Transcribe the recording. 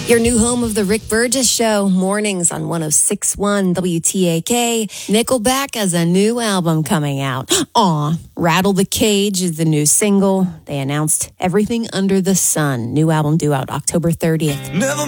Your new home of the Rick Burgess Show, mornings on 106.1 WTAK. Nickelback has a new album coming out. Rattle the Cage is the new single. They announced Everything Under the Sun. New album due out October 30th. Never